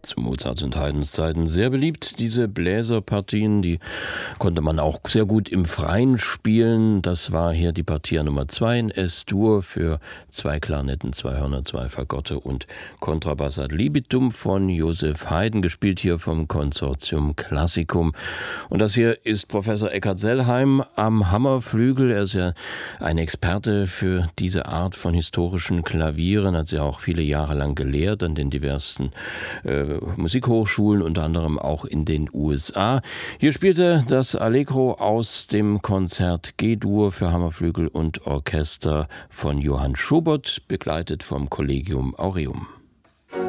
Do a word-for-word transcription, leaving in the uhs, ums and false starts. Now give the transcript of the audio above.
zu Mozarts und Haydns Zeiten sehr beliebt, diese Bläserpartien, die konnte man auch sehr gut im Freien spielen. Das war hier die Partie Nummer zwei in S-Dur für zwei Klarinetten, zwei Hörner, zwei Fagotte und Kontrabass ad libitum von Joseph Haydn, gespielt hier vom Consortium Classicum. Und das hier ist Professor Eckhard Sellheim am Hammerflügel. Er ist ja ein Experte für diese Art von historischen Klavieren, hat sie auch viele Jahre lang gelehrt an den diversen äh, Musikhochschulen, unter anderem auch in den U S A. Hier spielte das Allegro aus dem Konzert G-Dur für Hammerflügel und Orchester von Johann Schubert, begleitet vom Collegium Aureum.